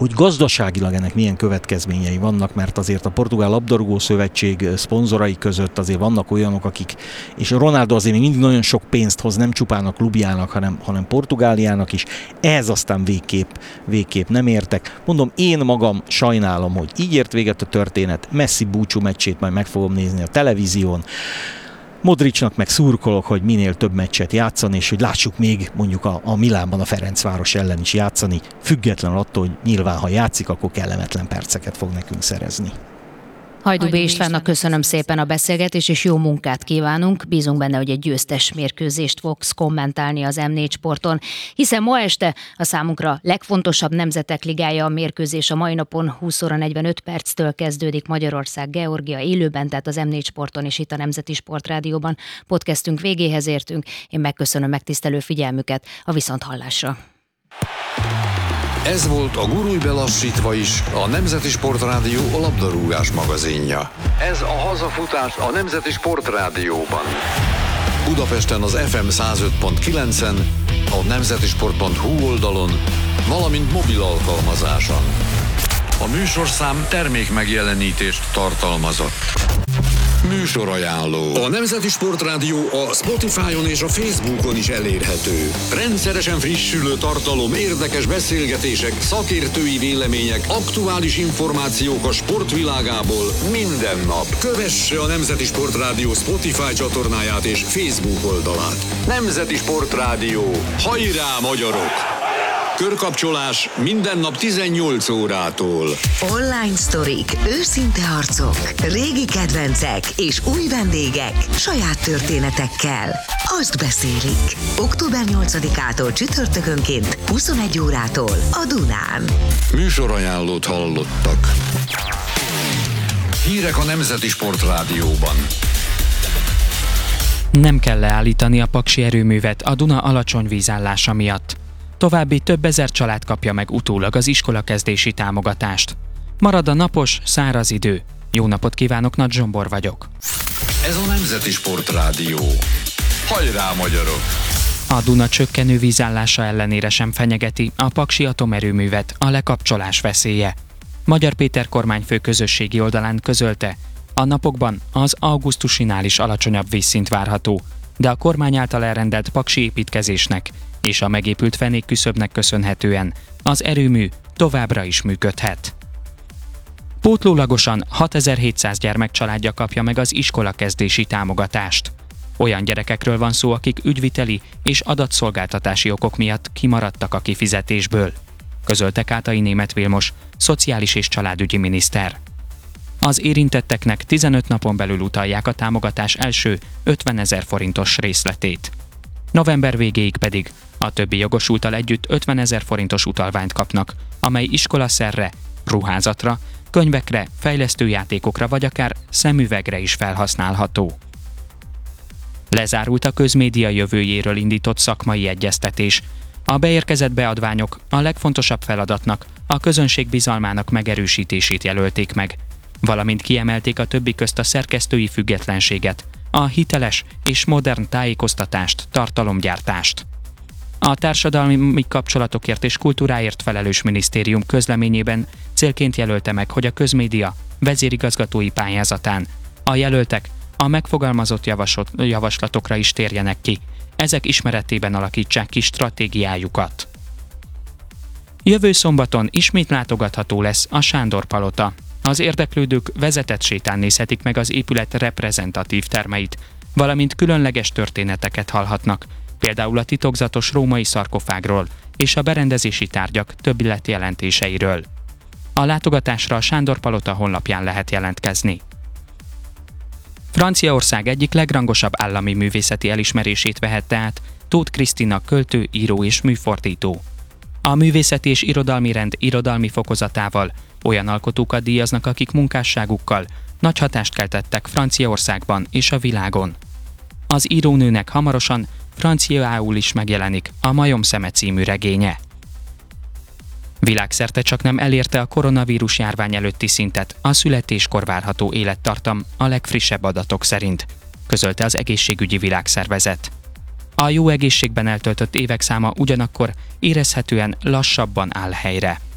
hogy gazdaságilag ennek milyen következményei vannak, mert azért a Portugál Labdarúgó Szövetség szponzorai között azért vannak olyanok, akik, és Ronaldo azért még mindig nagyon sok pénzt hoz, nem csupán a klubjának, hanem Portugáliának is, ehhez aztán végképp nem értek. Mondom, én magam sajnálom, hogy így ért véget a történet, Messi búcsú meccsét majd meg fogom nézni a televízión, Modricnak meg szurkolok, hogy minél több meccset játszani, és hogy lássuk még mondjuk a Milánban a Ferencváros ellen is játszani, függetlenül attól, hogy nyilván ha játszik, akkor kellemetlen perceket fog nekünk szerezni. Hajdú B. Istvánnak köszönöm szépen a beszélgetést, és jó munkát kívánunk. Bízunk benne, hogy egy győztes mérkőzést fogsz kommentálni az M4 Sporton, hiszen ma este a számunkra legfontosabb nemzetek ligája a mérkőzés a mai napon 20 óra 45 perctől kezdődik Magyarország-Georgia élőben, tehát az M4 Sporton és itt a Nemzeti Sportrádióban. Podcastünk végéhez értünk. Én megköszönöm megtisztelő figyelmüket, a viszonthallásra. Ez volt a Gurulj be lassítva is, a Nemzeti Sportrádió a labdarúgás magazinja. Ez a hazafutás a Nemzeti Sportrádióban. Budapesten az FM 105.9-en, a nemzetisport.hu oldalon, valamint mobil alkalmazáson. A műsorszám termékmegjelenítést tartalmazott. Műsorajánló. A Nemzeti Sportrádió a Spotify-on és a Facebookon is elérhető. Rendszeresen frissülő tartalom, érdekes beszélgetések, szakértői vélemények, aktuális információk a sportvilágából minden nap. Kövesse a Nemzeti Sportrádió Spotify csatornáját és Facebook oldalát. Nemzeti Sportrádió. Hajrá, magyarok! Körkapcsolás minden nap 18 órától. Online sztorik, őszinte arcok, régi kedvencek és új vendégek saját történetekkel. Azt beszélik. Október 8-ától csütörtökönként 21 órától a Dunán. Műsorajánlót hallottak. Hírek a Nemzeti Sportrádióban. Nem kell leállítani a paksi erőművet a Duna alacsony vízállása miatt. További több ezer család kapja meg utólag az iskolakezdési támogatást. Marad a napos, száraz idő. Jó napot kívánok, Nagy Zsombor vagyok. Ez a Nemzeti Sportrádió. Hajrá, magyarok! A Duna csökkenő vízállása ellenére sem fenyegeti a paksi atomerőművet a lekapcsolás veszélye. Magyar Péter kormányfő közösségi oldalán közölte, a napokban az augusztusinál is alacsonyabb vízszint várható, de a kormány által elrendelt paksi építkezésnek és a megépült fenékküszöbnek köszönhetően az erőmű továbbra is működhet. Pótlólagosan 6700 gyermek családja kapja meg az iskolakezdési támogatást. Olyan gyerekekről van szó, akik ügyviteli és adatszolgáltatási okok miatt kimaradtak a kifizetésből, közölte Kátai Németh Vilmos, szociális és családügyi miniszter. Az érintetteknek 15 napon belül utalják a támogatás első 50 000 forintos részletét. November végéig pedig a többi jogosulttal együtt 50 000 forintos utalványt kapnak, amely iskolaszerre, ruházatra, könyvekre, fejlesztőjátékokra vagy akár szemüvegre is felhasználható. Lezárult a közmédia jövőjéről indított szakmai egyeztetés. A beérkezett beadványok a legfontosabb feladatnak, a közönség bizalmának megerősítését jelölték meg, valamint kiemelték a többi közt a szerkesztői függetlenséget, a hiteles és modern tájékoztatást, tartalomgyártást. A társadalmi kapcsolatokért és kultúráért felelős minisztérium közleményében célként jelölte meg, hogy a közmédia vezérigazgatói pályázatán a jelöltek a megfogalmazott javaslatokra is térjenek ki, ezek ismeretében alakítsák ki stratégiájukat. Jövő szombaton ismét látogatható lesz a Sándor Palota. Az érdeklődők vezetett sétán nézhetik meg az épület reprezentatív termeit, valamint különleges történeteket hallhatnak, például a titokzatos római szarkofágról és a berendezési tárgyak többletjelentéseiről. A látogatásra a Sándor Palota honlapján lehet jelentkezni. Franciaország egyik legrangosabb állami művészeti elismerését vehette át Tóth Krisztina költő, író és műfordító. A művészeti és irodalmi rend irodalmi fokozatával olyan alkotókat díjaznak, akik munkásságukkal nagy hatást keltettek Franciaországban és a világon. Az írónőnek hamarosan franciául is megjelenik a Majom szeme című regénye. Világszerte csaknem elérte a koronavírus járvány előtti szintet a születéskor várható élettartam a legfrissebb adatok szerint, közölte az Egészségügyi Világszervezet. A jó egészségben eltöltött évek száma ugyanakkor érezhetően lassabban áll helyre.